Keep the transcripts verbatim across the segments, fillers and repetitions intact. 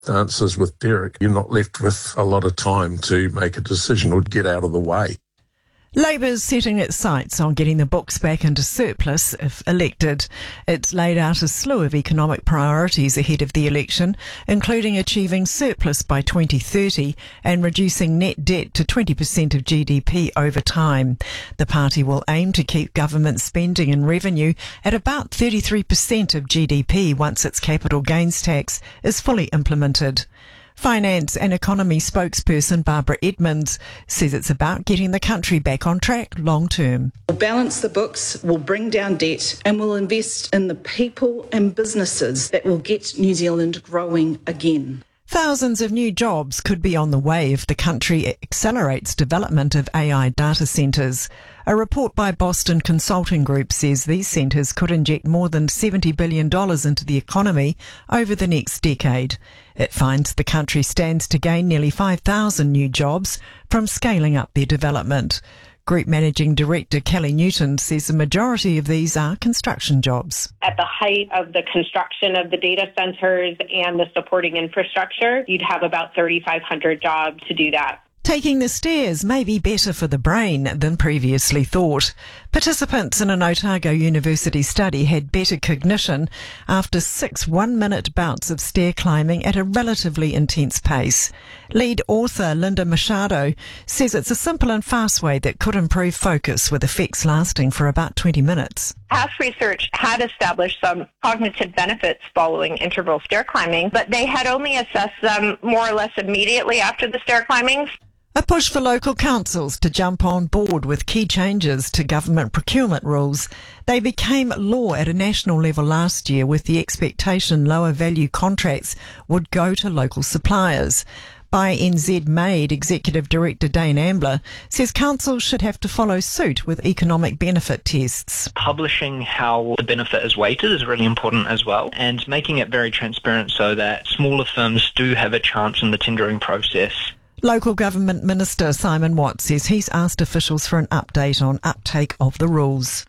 answers with Derek, you're not left with a lot of time to make a decision or get out of the way. Labor's setting its sights on getting the books back into surplus if elected. It's laid out a slew of economic priorities ahead of the election, including achieving surplus by twenty thirty and reducing net debt to twenty percent of G D P over time. The party will aim to keep government spending and revenue at about thirty-three percent of G D P once its capital gains tax is fully implemented. Finance and economy spokesperson Barbara Edmonds says it's about getting the country back on track long term. We'll balance the books, we'll bring down debt, and we'll invest in the people and businesses that will get New Zealand growing again. Thousands of new jobs could be on the way if the country accelerates development of A I data centres. A report by Boston Consulting Group says these centres could inject more than seventy billion dollars into the economy over the next decade. It finds the country stands to gain nearly five thousand new jobs from scaling up their development. Group Managing Director Kelly Newton says the majority of these are construction jobs. At the height of the construction of the data centres and the supporting infrastructure, you'd have about thirty-five hundred jobs to do that. Taking the stairs may be better for the brain than previously thought. Participants in an Otago University study had better cognition after six one-minute bouts of stair climbing at a relatively intense pace. Lead author Linda Machado says it's a simple and fast way that could improve focus with effects lasting for about twenty minutes. Past research had established some cognitive benefits following interval stair climbing, but they had only assessed them more or less immediately after the stair climbings. A push for local councils to jump on board with key changes to government procurement rules. They became law at a national level last year with the expectation lower value contracts would go to local suppliers. By N Z Made, Executive Director Dane Ambler says councils should have to follow suit with economic benefit tests. Publishing how the benefit is weighted is really important as well, and making it very transparent so that smaller firms do have a chance in the tendering process. Local Government Minister Simon Watt says he's asked officials for an update on uptake of the rules.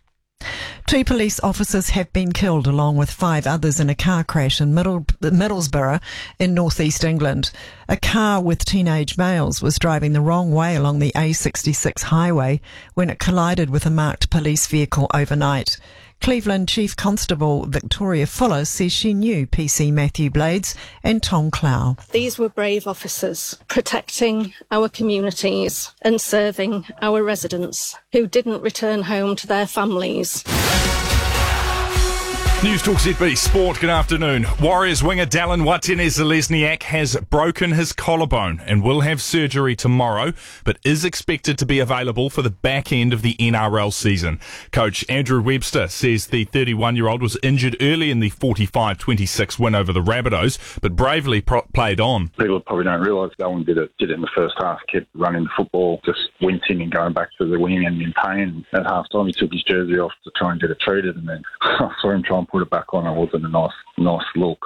Two police officers have been killed along with five others in a car crash in Middle, Middlesbrough in northeast England. A car with teenage males was driving the wrong way along the A sixty-six highway when it collided with a marked police vehicle overnight. Cleveland Chief Constable Victoria Fuller says she knew P C Matthew Blades and Tom Clow. These were brave officers protecting our communities and serving our residents who didn't return home to their families. News Talk Z B Sport, good afternoon. Warriors winger Dallin Watene-Zelezniak has broken his collarbone and will have surgery tomorrow, but is expected to be available for the back end of the N R L season. Coach Andrew Webster says the thirty-one-year-old was injured early in the forty-five twenty-six win over the Rabbitohs, but bravely pro- played on. People probably don't realise Dallin did it, did it in the first half, kept running the football, just wincing and going back to the wing and in pain. At half time he took his jersey off to try and get it treated, and then I saw him try and put it back on. It wasn't a nice, nice look.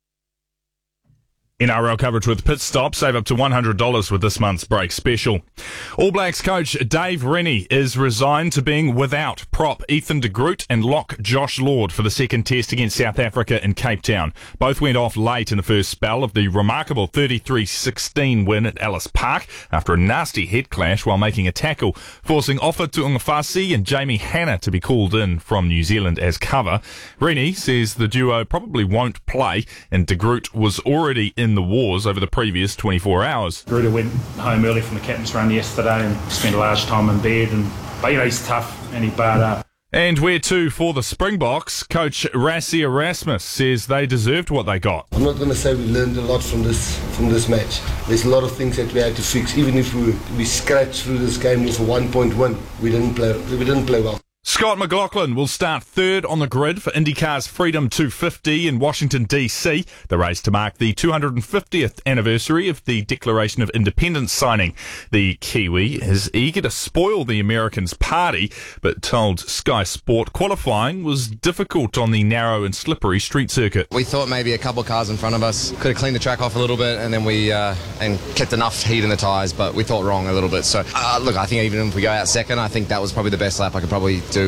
N R L coverage with Pit Stop. Save up to one hundred dollars with this month's break special. All Blacks coach Dave Rennie is resigned to being without prop Ethan de Groot and lock Josh Lord for the second test against South Africa in Cape Town. Both went off late in the first spell of the remarkable thirty-three sixteen win at Ellis Park after a nasty head clash while making a tackle, forcing Ofa Tu'ungafasi and Jamie Hanna to be called in from New Zealand as cover. Rennie says the duo probably won't play, and de Groot was already in the wars over the previous twenty-four hours. Gruder went home early from the captain's run yesterday and spent a large time in bed, and but you know he's tough and he barred up. And where to for the Springboks? Coach Rassie Erasmus says they deserved what they got. I'm not going to say we learned a lot from this from this match. There's a lot of things that we had to fix. Even if we we scratched through this game with a one-point win, we didn't play we didn't play well. Scott McLaughlin will start third on the grid for IndyCar's Freedom two fifty in Washington, D C, the race to mark the two hundred fiftieth anniversary of the Declaration of Independence signing. The Kiwi is eager to spoil the Americans' party, but told Sky Sport qualifying was difficult on the narrow and slippery street circuit. We thought maybe a couple of cars in front of us could have cleaned the track off a little bit, and then we uh, and kept enough heat in the tyres, but we thought wrong a little bit. So, uh, look, I think even if we go out second, I think that was probably the best lap I could probably do.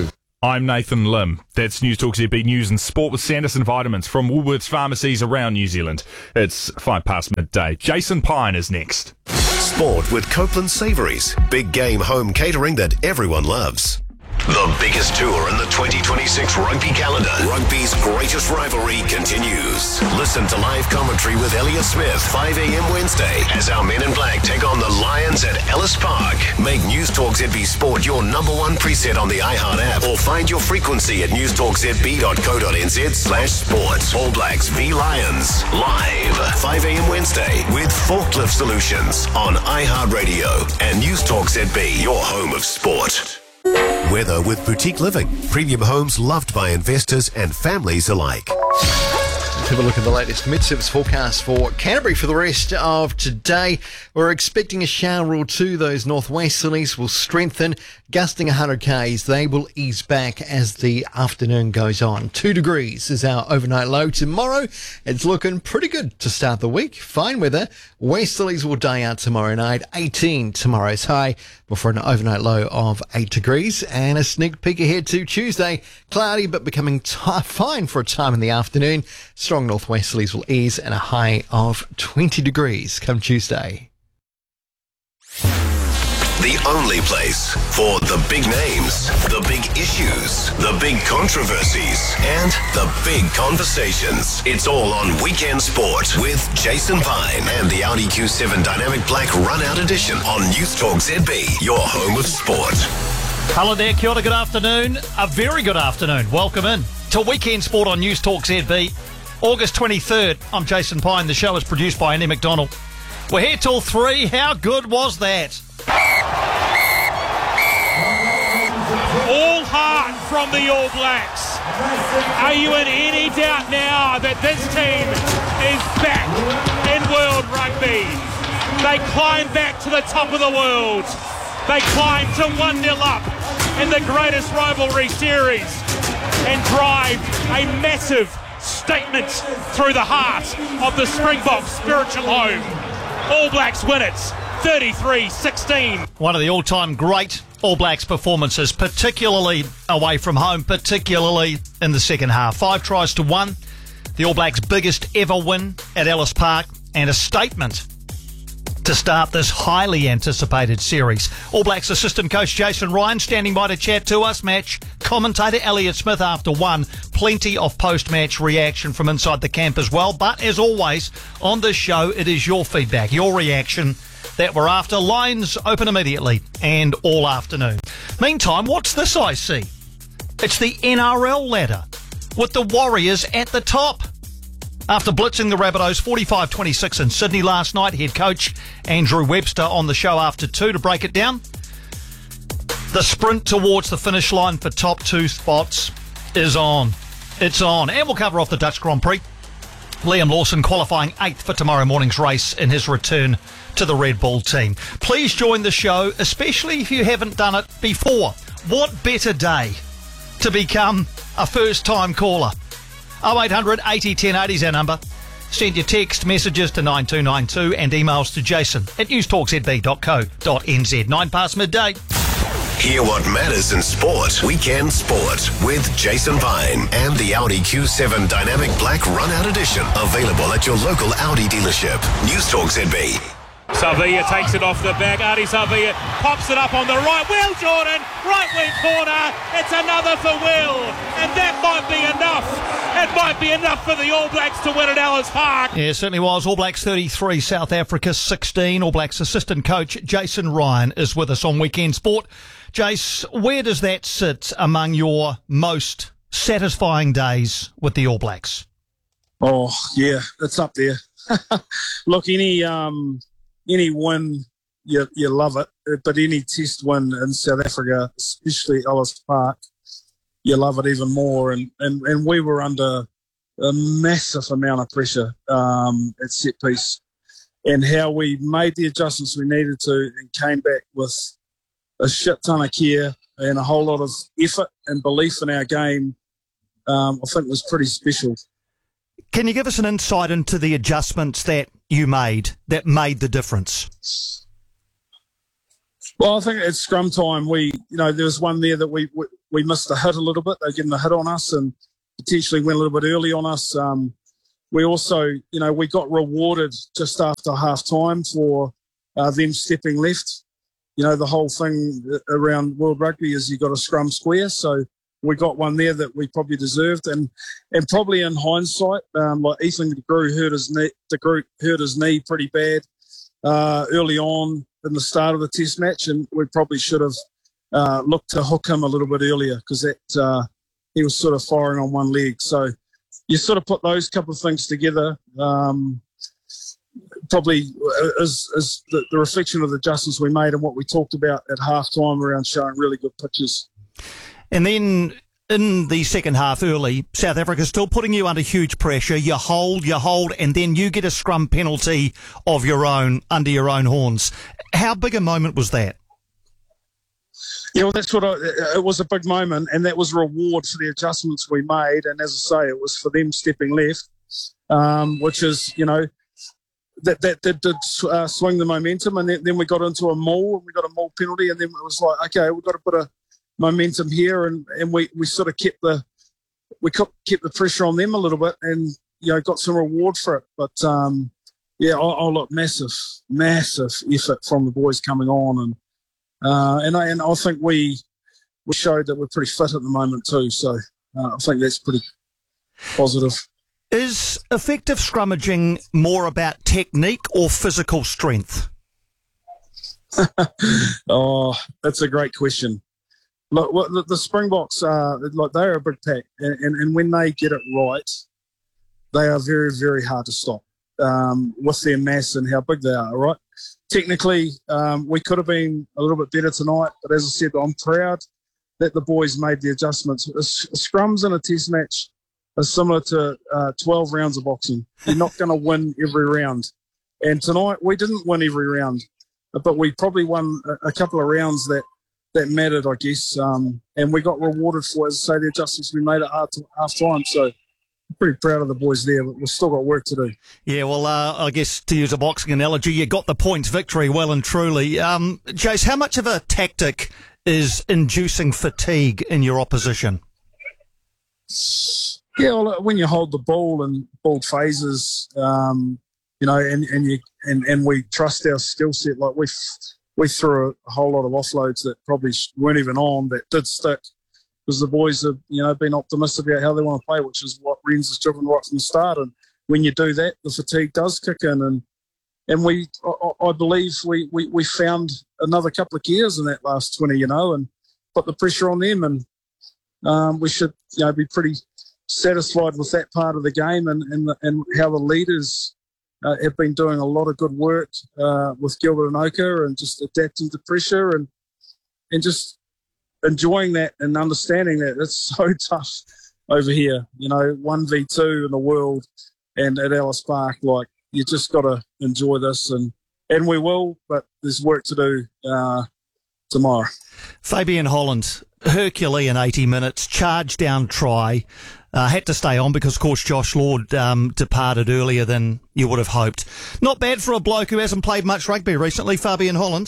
I'm Nathan Lim. That's News Talk Z B News and Sport with Sanderson Vitamins from Woolworths pharmacies around New Zealand. It's five past midday. Jason Pine is next. Sport with Copeland Savouries. Big game home catering that everyone loves. The biggest tour in the twenty twenty-six rugby calendar. Rugby's greatest rivalry continues. Listen to live commentary with Elliot Smith, five a.m. Wednesday, as our men in black take on the Lions at Ellis Park. Make News Talk Z B Sport your number one preset on the iHeart app, or find your frequency at newstalkzb.co.nz slash sports. All Blacks v Lions, live, five a.m. Wednesday, with Forklift Solutions on iHeartRadio and News Talk Z B, your home of sport. Weather with Boutique Living. Premium homes loved by investors and families alike. Let's have a look at the latest mid-service forecast for Canterbury for the rest of today. We're expecting a shower or two. Those northwesterlies will strengthen, gusting one hundred k's. They will ease back as the afternoon goes on. Two degrees is our overnight low tomorrow. It's looking pretty good to start the week. Fine weather. Westerlies will die out tomorrow night. eighteen tomorrow's high before an overnight low of eight degrees. And a sneak peek ahead to Tuesday. Cloudy but becoming t- fine for a time in the afternoon. Strong northwesterlies will ease and a high of twenty degrees come Tuesday. The only place for the big names, the big issues, the big controversies, and the big conversations. It's all on Weekend Sport with Jason Pine and the Audi Q seven Dynamic Black Run-Out Edition on News Talk Z B, your home of sport. Hello there, kia ora, good afternoon. A very good afternoon. Welcome in to Weekend Sport on News Talk Z B. August twenty-third, I'm Jason Pine. The show is produced by Andy McDonald. We're here till three. How good was that? All heart from the All Blacks. Are you in any doubt now that this team is back in world rugby? They climb back to the top of the world. They climb to one nil up in the greatest rivalry series and drive a massive statement through the heart of the Springboks' spiritual home. All Blacks win it, thirty-three sixteen. One of the all-time great All Blacks performances, particularly away from home, particularly in the second half. Five tries to one, the All Blacks' biggest ever win at Ellis Park, and a statement to start this highly anticipated series. All Blacks assistant coach Jason Ryan standing by to chat to us. Match commentator Elliot Smith after one. Plenty of post-match reaction from inside the camp as well. But as always, on this show, it is your feedback, your reaction that we're after. Lines open immediately and all afternoon. Meantime, what's this I see? It's the N R L ladder with the Warriors at the top. After blitzing the Rabbitohs forty-five twenty-six in Sydney last night, head coach Andrew Webster on the show after two to break it down. The sprint towards the finish line for top two spots is on. It's on. And we'll cover off the Dutch Grand Prix. Liam Lawson qualifying eighth for tomorrow morning's race in his return to the Red Bull team. Please join the show, especially if you haven't done it before. What better day to become a first-time caller? oh eight hundred eighty ten eighty is our number. Send your text messages to nine two nine two and emails to jason at newstalkzb dot co dot nz. Nine past midday. Hear what matters in sport. Weekend Sport with Jason Pine and the Audi Q seven Dynamic Black Run-Out Edition. Available at your local Audi dealership. News Talk Z B. Savia takes it off the back. Ardie Savia pops it up on the right. Will Jordan, right wing corner. It's another for Will. And that might be enough. It might be enough for the All Blacks to win at Ellis Park. Yeah, it certainly was. All Blacks thirty-three, South Africa sixteen. All Blacks assistant coach Jason Ryan is with us on Weekend Sport. Jace, where does that sit among your most satisfying days with the All Blacks? Oh, yeah, it's up there. Look, any... um. Any win, you you love it, but any test win in South Africa, especially Ellis Park, you love it even more. And, and, and we were under a massive amount of pressure um, at set piece, and how we made the adjustments we needed to and came back with a shit ton of care and a whole lot of effort and belief in our game, um, I think was pretty special. Can you give us an insight into the adjustments that you made that made the difference? Well, I think at scrum time, we, you know, there was one there that we we, we missed the hit a little bit. They were getting the hit on us and potentially went a little bit early on us. Um, we also, you know, we got rewarded just after half time for uh, them stepping left. You know, the whole thing around World Rugby is you got a scrum square. So we got one there that we probably deserved. And and probably in hindsight, um, like Ethan de Groot hurt his knee, de Groot hurt his knee pretty bad uh, early on in the start of the test match. And we probably should have uh, looked to hook him a little bit earlier because that uh, he was sort of firing on one leg. So you sort of put those couple of things together. Um, probably as, as the, the reflection of the adjustments we made and what we talked about at half time around showing really good pitches. And then in the second half early, South Africa still putting you under huge pressure. You hold, you hold, and then you get a scrum penalty of your own under your own horns. How big a moment was that? Yeah, well, that's what I, it was a big moment, and that was reward for the adjustments we made. And as I say, it was for them stepping left, um, which is, you know, that that, that did uh, swing the momentum. And then, then we got into a maul, and we got a maul penalty, and then it was like, okay, we've got to put a momentum here, and, and we, we sort of kept the we kept the pressure on them a little bit, and you know got some reward for it. But um, yeah, I, I look massive, massive effort from the boys coming on, and uh, and I and I think we we showed that we're pretty fit at the moment too. So uh, I think that's pretty positive. Is effective scrummaging more about technique or physical strength? Oh, that's a great question. Look, well, the, the Springboks are like they're a big pack, and, and, and when they get it right, they are very, very hard to stop um, with their mass and how big they are. Right? Technically, um, we could have been a little bit better tonight, but as I said, I'm proud that the boys made the adjustments. Scrums in a Test match are similar to uh, twelve rounds of boxing. You're not going to win every round, and tonight we didn't win every round, but we probably won a, a couple of rounds that. That mattered, I guess, um, and we got rewarded for, as I say, the adjustments we made at half, half time. So, I'm pretty proud of the boys there, but we've still got work to do. Yeah, well, uh, I guess to use a boxing analogy, you got the points victory well and truly. Um, Jace, how much of a tactic is inducing fatigue in your opposition? Yeah, well, when you hold the ball and ball phases, um, you know, and and you and, and we trust our skill set, like we. We threw a whole lot of offloads that probably weren't even on that did stick because the boys have, you know, been optimistic about how they want to play, which is what Renz has driven right from the start. And when you do that, the fatigue does kick in. And and we, I, I believe we, we, we found another couple of gears in that last twenty, you know, and put the pressure on them. And um, we should, you know, be pretty satisfied with that part of the game and, and, the, and how the leaders Uh, have been doing a lot of good work uh, with Gilbert and Oka and just adapting to pressure and and just enjoying that and understanding that it's so tough over here. You know, one v two in the world and at Ellis Park, like you just got to enjoy this and, and we will, but there's work to do uh, tomorrow. Fabian Holland, Herculean eighty minutes, charge down try. Uh, had to stay on because, of course, Josh Lord um, departed earlier than you would have hoped. Not bad for a bloke who hasn't played much rugby recently, Fabian Holland.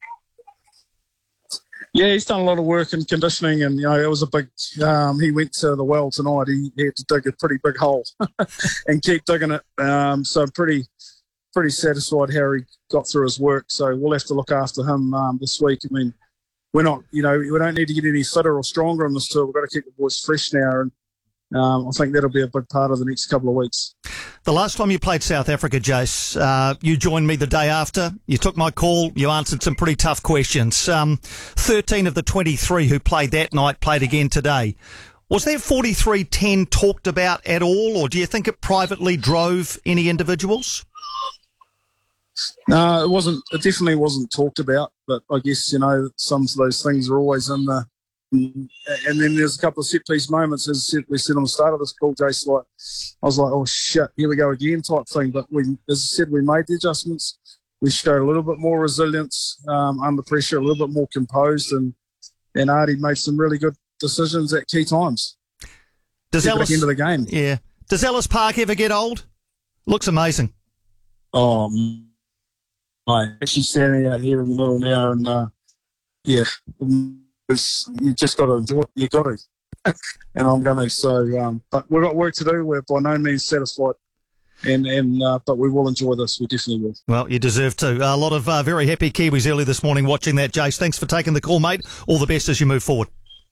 Yeah, he's done a lot of work in conditioning, and you know it was a big. Um, he went to the well tonight. He, he had to dig a pretty big hole and keep digging it. Um, so I'm pretty, pretty satisfied how he got through his work. So we'll have to look after him um, this week. I mean, we're not, you know, we don't need to get any fitter or stronger on this tour. We've got to keep the boys fresh now, and um, I think that'll be a big part of the next couple of weeks. The last time you played South Africa, Jace, uh, you joined me the day after. You took my call. You answered some pretty tough questions. Um, thirteen of the twenty-three who played that night played again today. Was that forty-three ten talked about at all, or do you think it privately drove any individuals? No, it wasn't. It definitely wasn't talked about. But I guess, you know, some of those things are always in the. And then there's a couple of set piece moments, as we said on the start of this call, Jace, like, I was like, oh shit, here we go again type thing. But we, as I said, we made the adjustments. We showed a little bit more resilience um, under pressure, a little bit more composed, and, and Artie made some really good decisions at key times. Does Ellis, at the end of the game. Yeah. Does Ellis Park ever get old? Looks amazing. Oh, I'm actually standing out here in the middle now, and uh, yeah, it's, you just got to enjoy it. You got to, and I'm going to. So, um, but we've got work to do. We're by no means satisfied, and and uh, but we will enjoy this. We definitely will. Well, you deserve to. A lot of uh, very happy Kiwis early this morning watching that, Jace. Thanks for taking the call, mate. All the best as you move forward.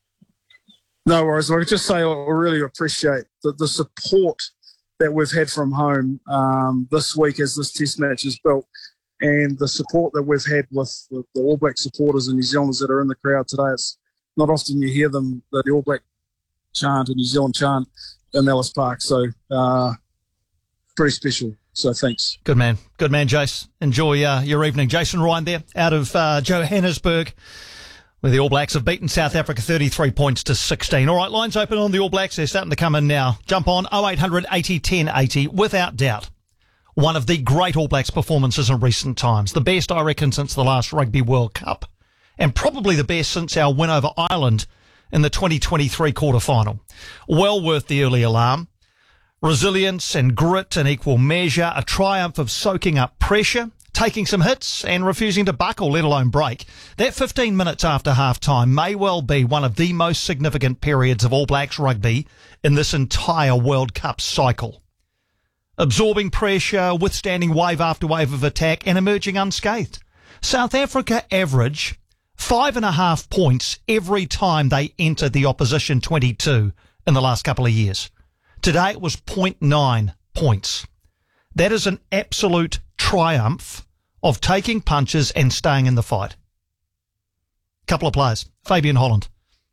No worries. I can just say I really appreciate the, the support that we've had from home um, this week as this test match is built, and the support that we've had with the, the All Black supporters and New Zealanders that are in the crowd today. It's not often you hear them, the All Black chant and New Zealand chant in Ellis Park. So uh, pretty special. So thanks. Good man. Good man, Jace. Enjoy uh, your evening. Jason Ryan there out of uh, Johannesburg, where the All Blacks have beaten South Africa thirty-three points to sixteen. All right, lines open on the All Blacks. They're starting to come in now. Jump on oh eight hundred eighty ten eighty. Without doubt, one of the great All Blacks performances in recent times. The best, I reckon, since the last Rugby World Cup. And probably the best since our win over Ireland in the twenty twenty-three quarter-final. Well worth the early alarm. Resilience and grit in equal measure. A triumph of soaking up pressure, taking some hits and refusing to buckle, let alone break. That fifteen minutes after half-time may well be one of the most significant periods of All Blacks rugby in this entire World Cup cycle. Absorbing pressure, withstanding wave after wave of attack and emerging unscathed. South Africa average five and a half points every time they entered the opposition twenty-two in the last couple of years. Today it was zero point nine points. That is an absolute triumph of taking punches and staying in the fight. Couple of players. Fabian Holland.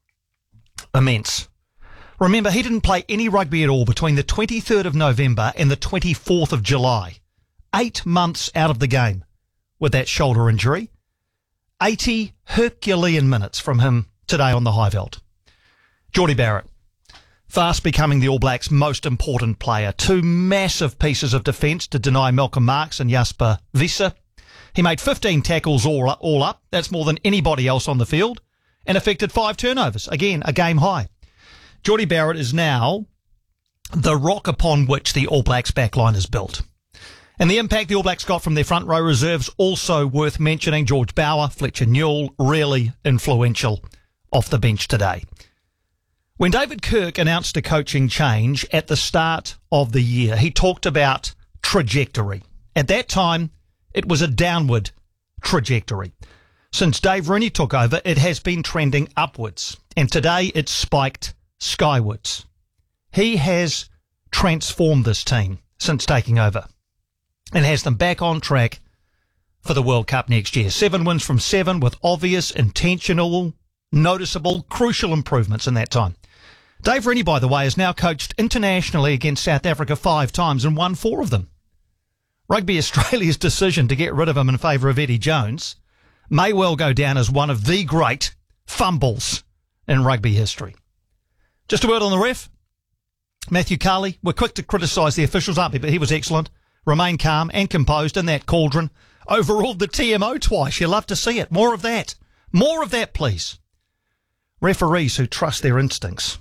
Immense. Remember, he didn't play any rugby at all between the twenty-third of November and the twenty-fourth of July. Eight months out of the game with that shoulder injury. eighty Herculean minutes from him today on the high veld. Jordie Barrett. Fast becoming the All Blacks' most important player. Two massive pieces of defence to deny Malcolm Marx and Jasper Wiese. He made fifteen tackles all up, all up. That's more than anybody else on the field. And affected five turnovers. Again, a game high. Jordie Barrett is now the rock upon which the All Blacks backline is built. And the impact the All Blacks got from their front row reserves also worth mentioning. George Bower, Fletcher Newell, really influential off the bench today. When David Kirk announced a coaching change at the start of the year, he talked about trajectory. At that time, it was a downward trajectory. Since Dave Rooney took over, it has been trending upwards. And today, it's spiked skywards. He has transformed this team since taking over and has them back on track for the World Cup next year. Seven wins from seven with obvious, intentional, noticeable, crucial improvements in that time. Dave Rooney, by the way, has now coached internationally against South Africa five times and won four of them. Rugby Australia's decision to get rid of him in favour of Eddie Jones may well go down as one of the great fumbles in rugby history. Just a word on the ref. Matthew Carley, we're quick to criticise the officials, aren't we? But he was excellent. Remain calm and composed in that cauldron. Overruled the T M O twice. You love to see it. More of that. More of that, please. Referees who trust their instincts.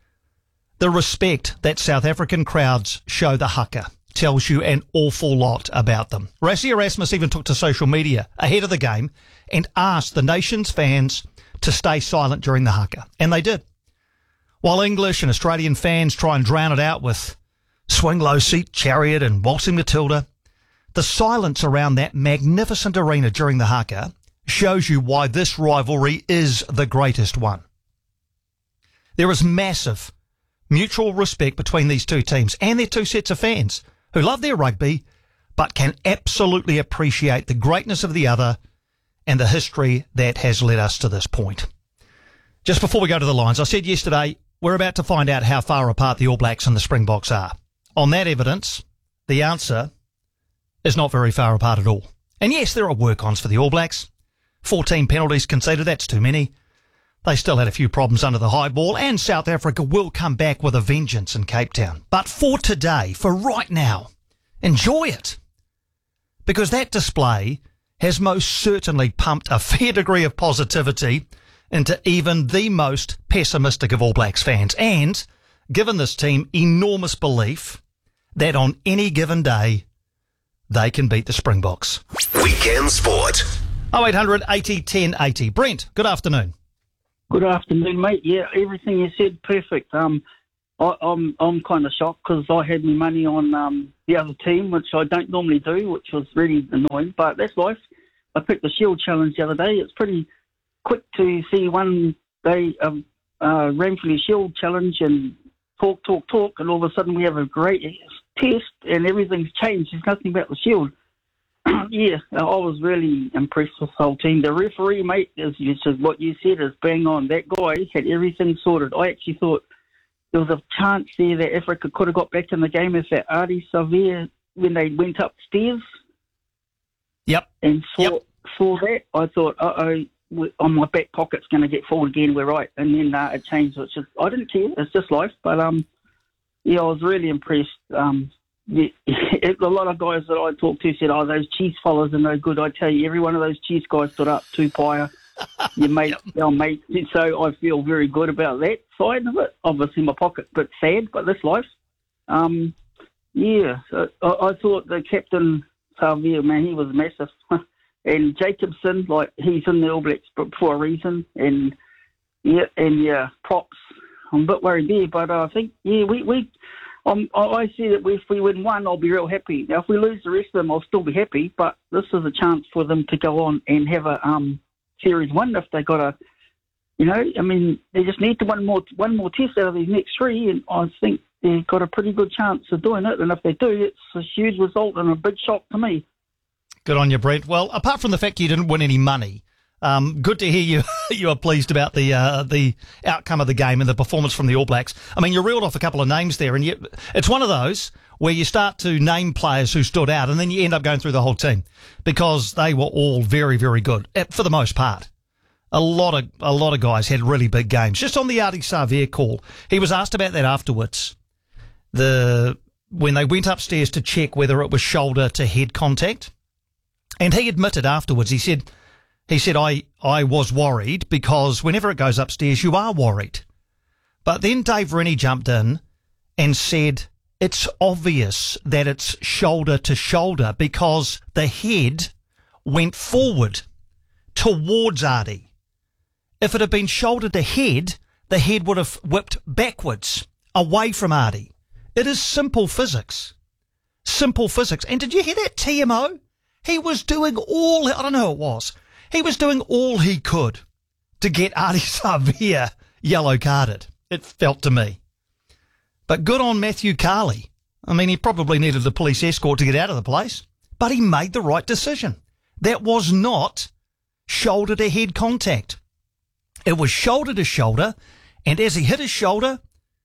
The respect that South African crowds show the haka tells you an awful lot about them. Rassie Erasmus even took to social media ahead of the game and asked the nation's fans to stay silent during the haka. And they did. While English and Australian fans try and drown it out with Swing Low Seat Chariot and Waltzing Matilda, the silence around that magnificent arena during the haka shows you why this rivalry is the greatest one. There is massive mutual respect between these two teams and their two sets of fans who love their rugby but can absolutely appreciate the greatness of the other and the history that has led us to this point. Just before we go to the lines, I said yesterday we're about to find out how far apart the All Blacks and the Springboks are. On that evidence, the answer is not very far apart at all. And yes, there are work-ons for the All Blacks. fourteen penalties conceded, that's too many. They still had a few problems under the high ball, and South Africa will come back with a vengeance in Cape Town. But for today, for right now, enjoy it. Because that display has most certainly pumped a fair degree of positivity into even the most pessimistic of All Blacks fans, and given this team enormous belief that on any given day, they can beat the Springboks. Weekend Sport. oh eight hundred eighty ten eighty. Brent, good afternoon. Good afternoon, mate. Yeah, everything you said, perfect. Um, I, I'm I'm kind of shocked because I had my money on um, the other team, which I don't normally do, which was really annoying. But that's life. I picked the Shield Challenge the other day. It's pretty quick to see one day of uh, Ramfully Shield Challenge and talk, talk, talk, and all of a sudden we have a great test and everything's changed. There's nothing about the Shield. Yeah, I was really impressed with the whole team. The referee, mate, as you said, what you said is bang on. That guy had everything sorted. I actually thought there was a chance there that Africa could have got back in the game if that Artie Savia, when they went upstairs. Yep. And saw, yep. saw that, I thought, uh-oh, on my back pocket's going to get full again, we're right. And then uh, it changed. It's just, I didn't care. It's just life. But, um, yeah, I was really impressed. Um, yeah, a lot of guys that I talked to said, oh, those Chiefs fellas are no good. I tell you, every one of those Chiefs guys stood up to Paya, your mate, our mate. So I feel very good about that side of it. Obviously, my pocket a bit sad, but this life. Um, yeah, so I, I thought the captain, Savia, man, he was massive. And Jacobson, like, he's in the All Blacks for a reason. And, yeah, and yeah, props. I'm a bit worried there, but uh, I think, yeah, we... we Um, I see that if we win one, I'll be real happy. Now, if we lose the rest of them, I'll still be happy. But this is a chance for them to go on and have a um, series one if they got a, you know, I mean, they just need to one more one more test out of these next three, and I think they've got a pretty good chance of doing it. And if they do, it's a huge result and a big shock to me. Good on you, Brent. Well, apart from the fact you didn't win any money, Um, good to hear you you are pleased about the uh, the outcome of the game and the performance from the All Blacks. I mean, you reeled off a couple of names there, and you, it's one of those where you start to name players who stood out, and then you end up going through the whole team because they were all very, very good for the most part. A lot of a lot of guys had really big games. Just on the Artie Savia call, he was asked about that afterwards. The when they went upstairs to check whether it was shoulder to head contact, and he admitted afterwards. He said. He said, I, I was worried because whenever it goes upstairs, you are worried. But then Dave Rennie jumped in and said, it's obvious that it's shoulder to shoulder because the head went forward towards Artie. If it had been shoulder to head, the head would have whipped backwards away from Artie. It is simple physics. Simple physics. And did you hear that T M O? He was doing all, I don't know who it was. He was doing all he could to get Artie Savia yellow carded, it felt to me. But good on Matthew Carley. I mean, he probably needed the police escort to get out of the place, but he made the right decision. That was not shoulder to head contact. It was shoulder to shoulder, and as he hit his shoulder,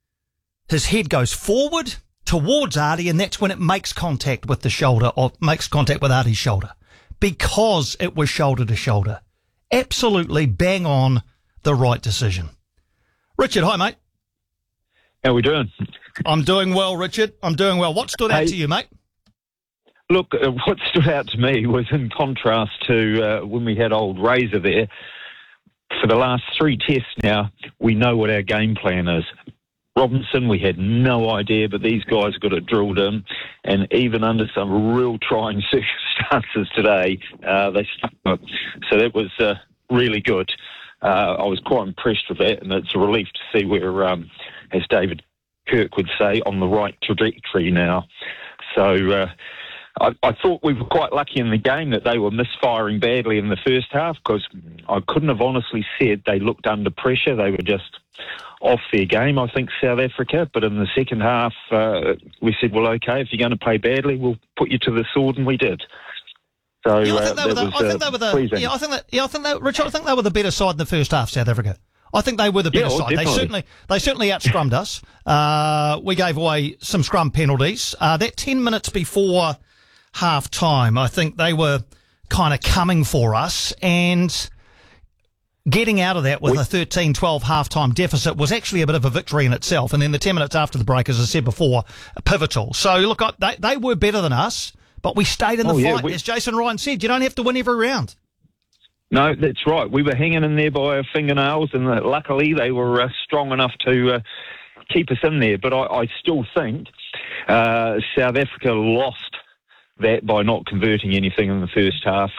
his head goes forward towards Artie, and that's when it makes contact with the shoulder, or makes contact with Artie's shoulder. Because it was shoulder to shoulder. Absolutely bang on the right decision. Richard, hi, mate. How we doing? I'm doing well, Richard. I'm doing well. What stood out hey, to you, mate? Look, uh, what stood out to me was in contrast to uh, when we had old Razor there. For the last three tests now, we know what our game plan is. Robinson, we had no idea, but these guys got it drilled in, and even under some real trying circumstances today, uh, they stuck it. So that was uh, really good. Uh, I was quite impressed with that, and it's a relief to see we're, um, as David Kirk would say, on the right trajectory now. So uh, I, I thought we were quite lucky in the game that they were misfiring badly in the first half, because I couldn't have honestly said they looked under pressure. They were just off their game, I think, South Africa. But in the second half, uh, we said, well, okay, if you're going to play badly, we'll put you to the sword, and we did. So yeah, I uh, think they that were the, was I think uh, they were the, pleasing. yeah, I think that, yeah, I think that, Richard, I think they were the better side in the first half, South Africa. I think they were the better Yeah, oh, side. They definitely. certainly, they certainly out-scrummed us. Uh, we gave away some scrum penalties. Uh, that ten minutes before half time, I think they were kind of coming for us, and getting out of that with a thirteen twelve half-time deficit was actually a bit of a victory in itself. And then the ten minutes after the break, as I said before, pivotal. So, look, I, they, they were better than us, but we stayed in the Oh, yeah, fight. we- As Jason Ryan said, you don't have to win every round. No, that's right. We were hanging in there by our fingernails, and uh, luckily they were uh, strong enough to uh, keep us in there. But I, I still think uh, South Africa lost that by not converting anything in the first half.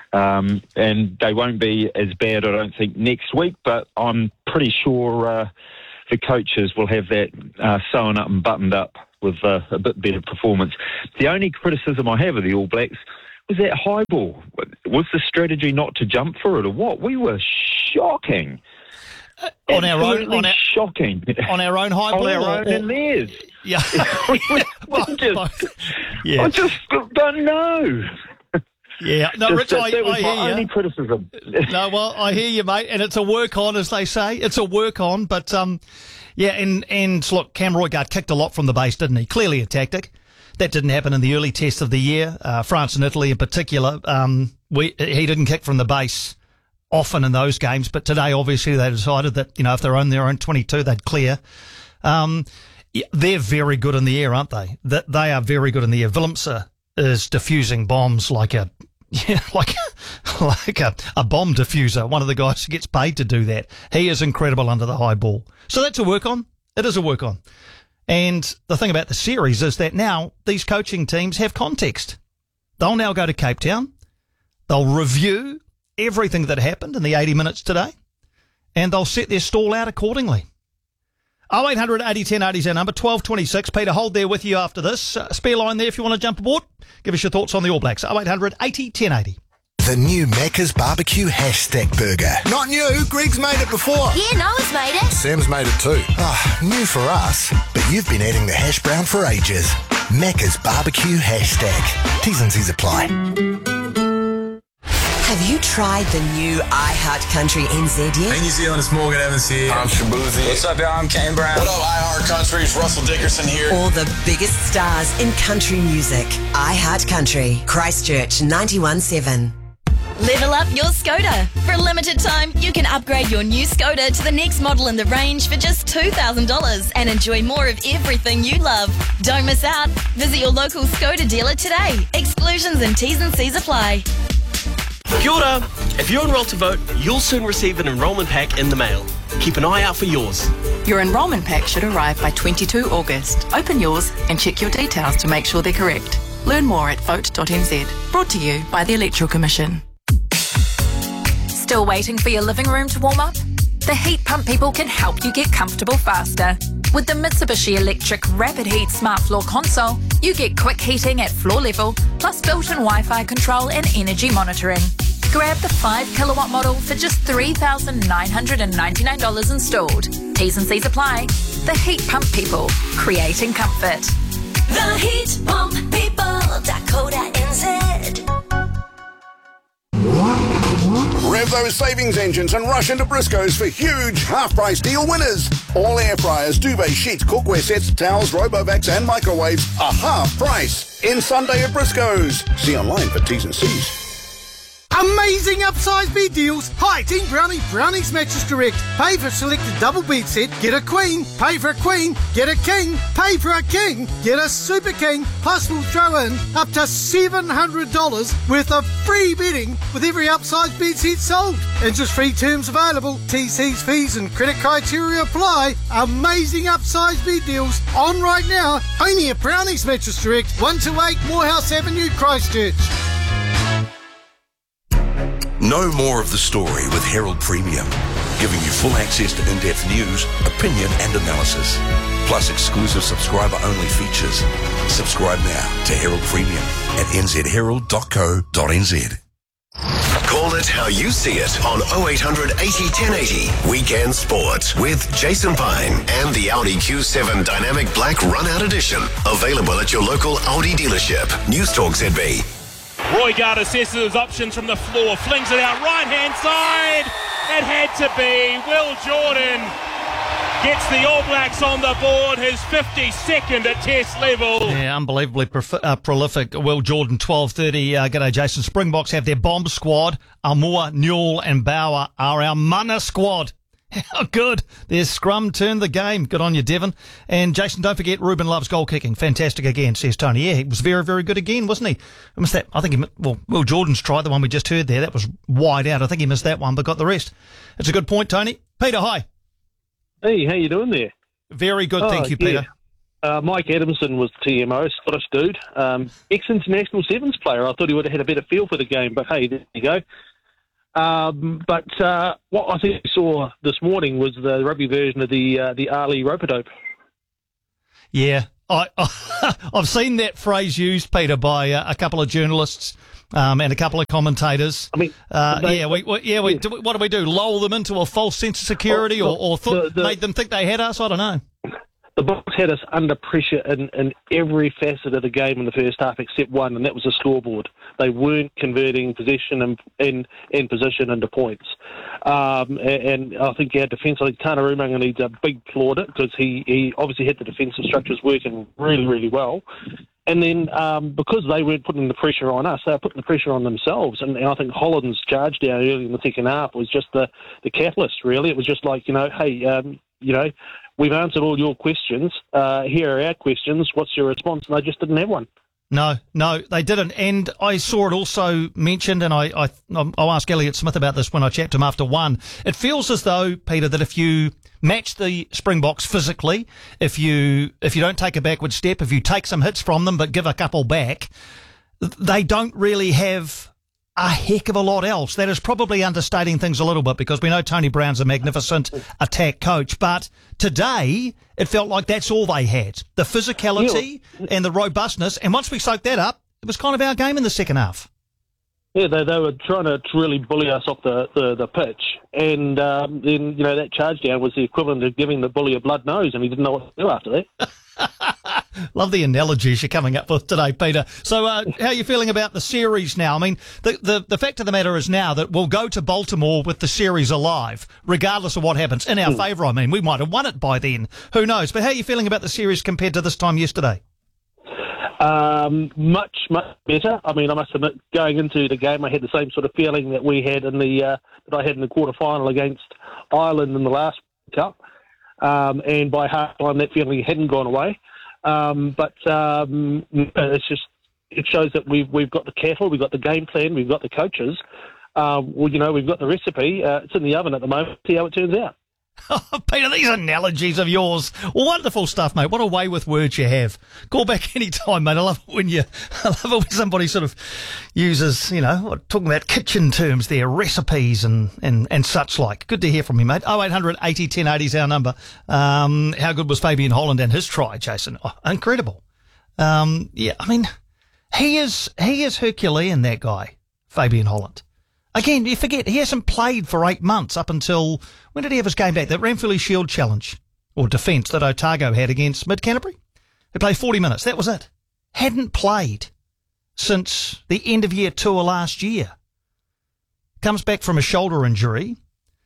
Um, and they won't be as bad, I don't think, next week, but I'm pretty sure uh, the coaches will have that uh, sewn up and buttoned up with uh, a bit better performance. The only criticism I have of the All Blacks was that high ball. Was the strategy not to jump for it or what? We were shocking. Uh, on our own, on our, shocking. On our own high on ball, our or, own or, and theirs. Yeah, well, just, yeah. I just don't know. Yeah, no, just, Rich, that, I, that was I my hear only you. criticism. No, well, I hear you, mate, and it's a work on, as they say. It's a work on, but um, yeah, and and look, Cam Roigard kicked a lot from the base, didn't he? Clearly a tactic. That didn't happen in the early test of the year. Uh, France and Italy in particular, um, we he didn't kick from the base often in those games, but today obviously they decided that, you know, if they're on their own twenty-two, they'd clear. Um, yeah, they're very good in the air, aren't they? That they are very good in the air. Willemse is diffusing bombs like a yeah, like like a, a bomb diffuser. One of the guys who gets paid to do that. He is incredible under the high ball. So that's a work on. It is a work on. And the thing about the series is that now these coaching teams have context. They'll now go to Cape Town. They'll review everything that happened in the eighty minutes today, and they'll set their stall out accordingly. oh eight hundred eighty ten eighty is our number, twelve twenty-six. Peter, hold there with you after this. Uh, spare line there if you want to jump aboard. Give us your thoughts on the All Blacks. oh eight hundred eighty ten eighty. The new Macca's Barbecue Hashtag Burger. Not new, Greg's made it before. Yeah, Noah's made it. Sam's made it too. Ah, oh, new for us, but you've been adding the hash brown for ages. Macca's Barbecue Hashtag. T's and C's apply. Have you tried the new iHeartCountry N Z yet? Hey New Zealand, it's Morgan Evans here. I'm Shabuzi. What's up, y'all? I'm Kane Brown. What up, iHeartCountry? It's Russell Dickerson here. All the biggest stars in country music. iHeartCountry. Christchurch ninety-one seven. Level up your Skoda. For a limited time, you can upgrade your new Skoda to the next model in the range for just two thousand dollars and enjoy more of everything you love. Don't miss out. Visit your local Skoda dealer today. Exclusions and T's and C's apply. Kia ora. If you're enrolled to vote, you'll soon receive an enrolment pack in the mail. Keep an eye out for yours. Your enrolment pack should arrive by the twenty-second of August. Open yours and check your details to make sure they're correct. Learn more at vote dot n z. Brought to you by the Electoral Commission. Still waiting for your living room to warm up? The Heat Pump people can help you get comfortable faster. With the Mitsubishi Electric Rapid Heat Smart Floor Console, you get quick heating at floor level, plus built-in Wi-Fi control and energy monitoring. Grab the five kilowatt model for just three thousand nine hundred ninety-nine dollars installed. T's and C's apply. The Heat Pump people, creating comfort. The Heat Pump people, Dakota N Z. Rev those savings engines and rush into Briscoe's for huge half-price deal winners. All air fryers, duvet sheets, cookware sets, towels, Robovacs and microwaves are half price. In Sunday at Briscoe's. See online for T's and C's. Amazing upsize bed deals. Hi, Team Brownie, Brownie's Mattress Direct. Pay for selected double bed set, get a queen. Pay for a queen, get a king. Pay for a king, get a super king. Plus we'll throw in up to seven hundred dollars worth of free bedding with every upsize bed set sold. Interest-free terms available. T Cs, fees and credit criteria apply. Amazing upsize bed deals on right now. Only at Brownie's Mattress Direct, one two eight Morehouse Avenue, Christchurch. Know more of the story with Herald Premium, giving you full access to in-depth news, opinion and analysis, plus exclusive subscriber-only features. Subscribe now to Herald Premium at n z herald dot co dot n z. Call it how you see it on oh eight hundred eighty ten eighty. Weekend Sport with Jason Pine and the Audi Q seven Dynamic Black Run-Out Edition. Available at your local Audi dealership. News Talk Z B. Roigard assesses his options from the floor, flings it out right-hand side. It had to be. Will Jordan gets the All Blacks on the board, his fifty-second at test level. Yeah, unbelievably prof- uh, prolific. Will Jordan, twelve thirty. Uh, g'day, Jason. Springboks have their bomb squad. Amua, Newell and Bauer are our mana squad. How good. Their scrum turned the game. Good on you, Devon. And Jason, don't forget Ruben Love's goal kicking. Fantastic again, says Tony. Yeah, he was very, very good again, wasn't he? I missed that. I think he, well, Will Jordan's tried the one we just heard there. That was wide out. I think he missed that one, but got the rest. It's a good point, Tony. Peter, hi. Hey, how you doing there? Very good, oh, thank you, yeah. Peter. Uh, Mike Adamson was the T M O, Scottish dude. Um, ex-international sevens player. I thought he would have had a better feel for the game, but hey, there you go. Um, but uh, what I think we saw this morning was the rugby version of the uh, the Ali rope-a-dope. Yeah, I, I've seen that phrase used, Peter, by uh, a couple of journalists um, and a couple of commentators. I mean, uh, they, yeah, we, we yeah, we, do, what do we do? Lull them into a false sense of security, oh, or, or thought, the, the, made them think they had us? I don't know. The Box had us under pressure in, in every facet of the game in the first half except one, and that was the scoreboard. They weren't converting possession and, and, and position into points. Um, and, and I think our defence, I think Tana Rumanga needs a big plaudit because he, he obviously had the defensive structures working really, really well. And then um, because they weren't putting the pressure on us, they were putting the pressure on themselves. And, and I think Holland's charge down early in the second half was just the, the catalyst, really. It was just like, you know, hey, um, you know, we've answered all your questions. Uh, here are our questions. What's your response? And they just didn't have one. No, no, they didn't. And I saw it also mentioned, and I, I, I'll ask Elliot Smith about this when I chat to him after one. It feels as though, Peter, that if you match the Springboks physically, if you if you don't take a backward step, if you take some hits from them but give a couple back, they don't really have a heck of a lot else. That is probably understating things a little bit because we know Tony Brown's a magnificent attack coach, but today it felt like that's all they had. The physicality yeah. and the robustness, and once we soaked that up, it was kind of our game in the second half. Yeah, they, they were trying to really bully us off the, the, the pitch, and um, then, you know, that charge down was the equivalent of giving the bully a blood nose, and he didn't know what to do after that. Love the analogies you're coming up with today, Peter. So uh, how are you feeling about the series now? I mean, the, the, the fact of the matter is now that we'll go to Baltimore with the series alive, regardless of what happens. In our mm. favour, I mean. We might have won it by then. Who knows? But how are you feeling about the series compared to this time yesterday? Um, much, much better. I mean, I must admit, going into the game, I had the same sort of feeling that we had in the uh, that I had in the quarter final against Ireland in the last Cup. Um, and by half time, that feeling hadn't gone away. Um, but um, it's just it shows that we've we've got the cattle, we've got the game plan, we've got the coaches. Uh, well, you know, we've got the recipe. Uh, it's in the oven at the moment. See how it turns out. Oh, Peter, these analogies of yours. Wonderful stuff, mate. What a way with words you have. Call back any time, mate. I love it when you, I love it when somebody sort of uses, you know, talking about kitchen terms there, recipes and, and, and such like. Good to hear from you, mate. oh eight hundred eighty ten eighty is our number. Um, how good was Fabian Holland and his try, Jason? Oh, incredible. Um, yeah, I mean, he is, he is Herculean, that guy, Fabian Holland. Again, you forget, he hasn't played for eight months up until, when did he have his game back? That Ranfurly Shield challenge, or defence that Otago had against Mid-Canterbury. He played forty minutes, that was it. Hadn't played since the end of year tour last year. Comes back from a shoulder injury,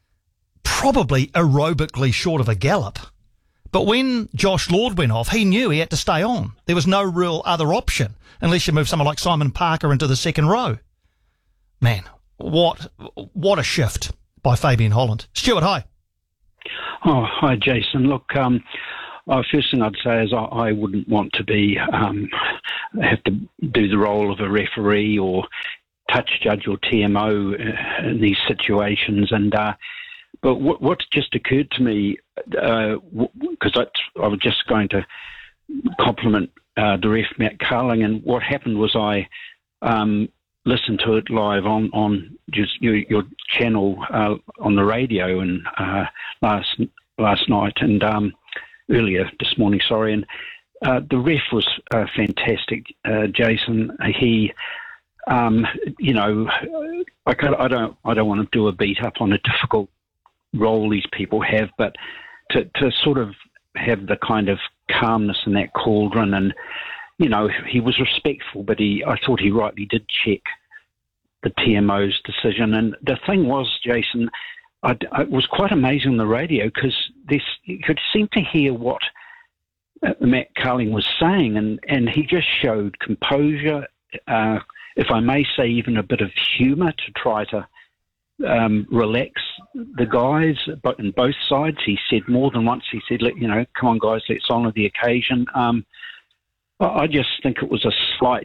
probably aerobically short of a gallop. But when Josh Lord went off, he knew he had to stay on. There was no real other option, unless you move someone like Simon Parker into the second row. Man, What what a shift by Fabian Holland. Stuart, hi. Oh, hi, Jason. Look, um, uh, first thing I'd say is I, I wouldn't want to be um, have to do the role of a referee or touch judge or T M O in these situations. And uh, but what, what's just occurred to me, because uh, I was just going to compliment uh, the ref, Matt Carling, and what happened was I. Um, listened to it live on on just your, your channel uh, on the radio and uh, last last night and um, earlier this morning. Sorry, and uh, the ref was uh, fantastic, uh, Jason. He, um, you know, I, I don't I don't want to do a beat up on a difficult role these people have, but to to sort of have the kind of calmness in that cauldron and. You know, he was respectful, but he I thought he rightly did check the T M O's decision. And the thing was, Jason, I, it was quite amazing on the radio because this you could seem to hear what uh, Matt Carling was saying, and, and he just showed composure, uh, if I may say even a bit of humour to try to um, relax the guys but in both sides. He said more than once, he said, you know, come on, guys, let's honour the occasion. Um, I just think it was a slight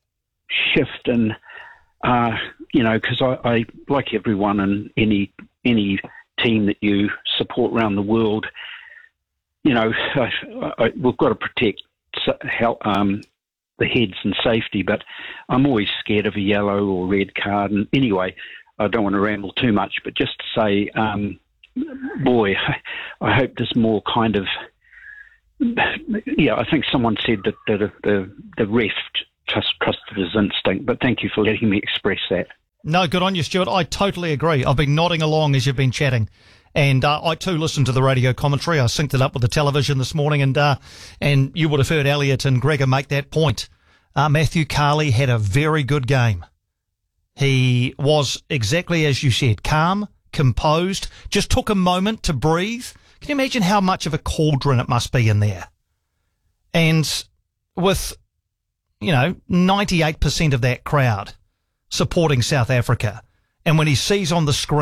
shift in, uh, you know, because I, I, like everyone in any any team that you support around the world, you know, I, I, we've got to protect help um, the heads and safety, but I'm always scared of a yellow or red card. And anyway, I don't want to ramble too much, but just to say, um, boy, I hope there's more kind of, yeah, I think someone said that the, the, the ref trust, trusted his instinct, but thank you for letting me express that. No, good on you, Stuart. I totally agree. I've been nodding along as you've been chatting. And uh, I too listened to the radio commentary. I synced it up with the television this morning, and uh, and you would have heard Elliot and Gregor make that point. Uh, Matthew Carley had a very good game. He was exactly as you said, calm, composed, just took a moment to breathe. Can you imagine how much of a cauldron it must be in there? And with, you know, ninety-eight percent of that crowd supporting South Africa, and when he sees on the screen